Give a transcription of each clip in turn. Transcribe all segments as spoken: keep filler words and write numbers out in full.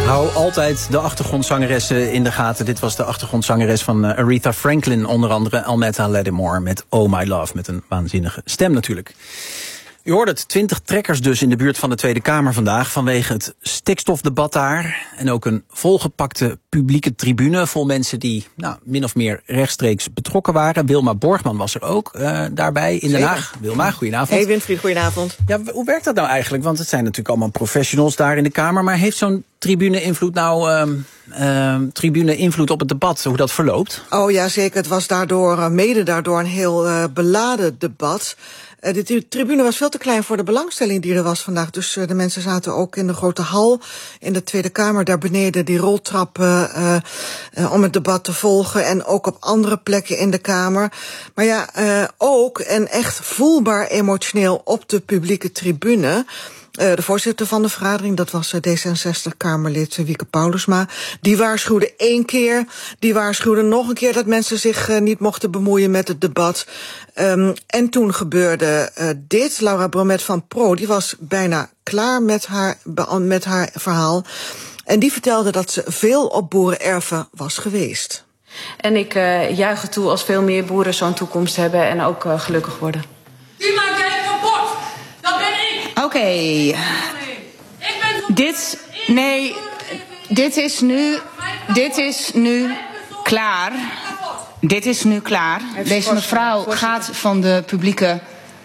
Hou altijd de achtergrondzangeressen in de gaten. Dit was de achtergrondzangeres van uh, Aretha Franklin, onder andere Almetta Lattimore met Oh My Love, met een waanzinnige stem natuurlijk. U hoort het, twintig trekkers dus in de buurt van de Tweede Kamer vandaag vanwege het stikstofdebat daar. En ook een volgepakte publieke tribune vol mensen die nou, min of meer rechtstreeks betrokken waren. Wilma Borgman was er ook uh, daarbij in Den Haag. Wilma, goedenavond. Hey Winfried, goedenavond. Ja, hoe werkt dat nou eigenlijk? Want het zijn natuurlijk allemaal professionals daar in de Kamer. Maar heeft zo'n tribune invloed nou uh, uh, tribune invloed op het debat, hoe dat verloopt? Oh ja, zeker. Het was daardoor, uh, mede daardoor een heel uh, beladen debat. Uh, de tribune was veel te klein voor de belangstelling die er was vandaag. Dus uh, de mensen zaten ook in de grote hal in de Tweede Kamer, daar beneden die roltrappen uh, uh, om het debat te volgen. En ook op andere plekken in de Kamer. Maar ja, uh, ook en echt voelbaar emotioneel op de publieke tribune. Uh, de voorzitter van de vergadering, dat was uh, D zesenzestig-Kamerlid uh, Wieke Paulusma. Die waarschuwde één keer, die waarschuwde nog een keer dat mensen zich uh, niet mochten bemoeien met het debat. Um, en toen gebeurde uh, dit. Laura Bromet van Pro, die was bijna klaar met haar, met haar verhaal. En die vertelde dat ze veel op boerenerven was geweest. En ik uh, juich het toe als veel meer boeren zo'n toekomst hebben en ook uh, gelukkig worden. Die maakt jij kapot! Dat ben ik! Oké. Okay. Dit, nee, dit is nu, dit is nu klaar. Dit is nu klaar. Deze mevrouw gaat van de publieke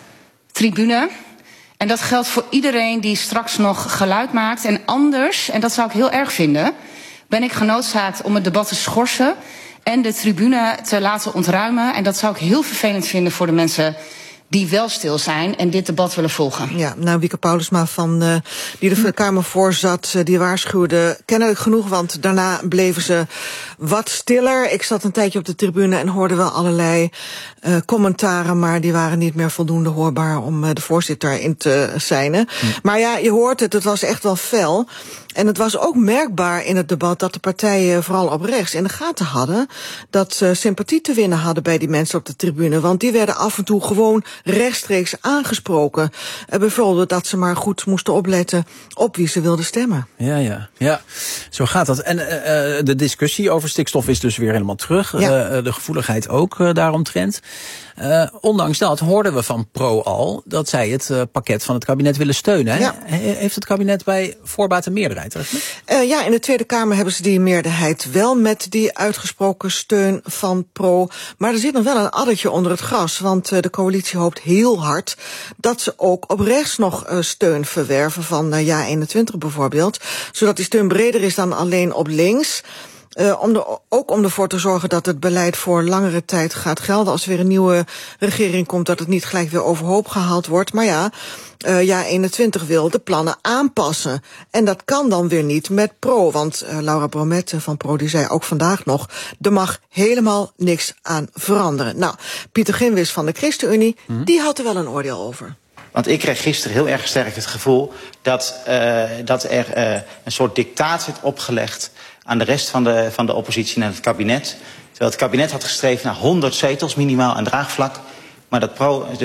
tribune. En dat geldt voor iedereen die straks nog geluid maakt. En anders, en dat zou ik heel erg vinden, ben ik genoodzaakt om het debat te schorsen en de tribune te laten ontruimen. En dat zou ik heel vervelend vinden voor de mensen die wel stil zijn en dit debat willen volgen. Ja, nou, Wieke Paulusma, van, uh, die de Kamer voorzat, uh, die waarschuwde kennelijk genoeg, want daarna bleven ze wat stiller. Ik zat een tijdje op de tribune en hoorde wel allerlei uh, commentaren, maar die waren niet meer voldoende hoorbaar om uh, de voorzitter in te seinen. Hm. Maar ja, je hoort het, het was echt wel fel. En het was ook merkbaar in het debat dat de partijen vooral op rechts in de gaten hadden dat ze sympathie te winnen hadden bij die mensen op de tribune. Want die werden af en toe gewoon rechtstreeks aangesproken. Uh, bijvoorbeeld dat ze maar goed moesten opletten op wie ze wilden stemmen. Ja, ja, ja. Zo gaat dat. En uh, de discussie over stikstof is dus weer helemaal terug. Ja. Uh, de gevoeligheid ook uh, daaromtrent. Uh, ondanks dat hoorden we van Pro al dat zij het uh, pakket van het kabinet willen steunen. Hè? Ja. He- heeft het kabinet bij voorbaat een meerderheid? Uh, ja, in de Tweede Kamer hebben ze die meerderheid wel met die uitgesproken steun van Pro. Maar er zit nog wel een addertje onder het gras. Want uh, de coalitie hoopt heel hard dat ze ook op rechts nog uh, steun verwerven van uh, Ja eenentwintig bijvoorbeeld. Zodat die steun breder is dan alleen op links. Uh, om de, ook om ervoor te zorgen dat het beleid voor langere tijd gaat gelden. Als er weer een nieuwe regering komt, dat het niet gelijk weer overhoop gehaald wordt. Maar ja, uh, Ja eenentwintig wil de plannen aanpassen. En dat kan dan weer niet met Pro. Want uh, Laura Bromet van Pro, die zei ook vandaag nog, er mag helemaal niks aan veranderen. Nou, Pieter Gimwis van de ChristenUnie, mm-hmm. die had er wel een oordeel over. Want ik kreeg gisteren heel erg sterk het gevoel dat, uh, dat er uh, een soort dictaat zit opgelegd aan de rest van de, van de oppositie en het kabinet. Terwijl het kabinet had gestreefd naar honderd zetels minimaal aan draagvlak. Maar dat Pro,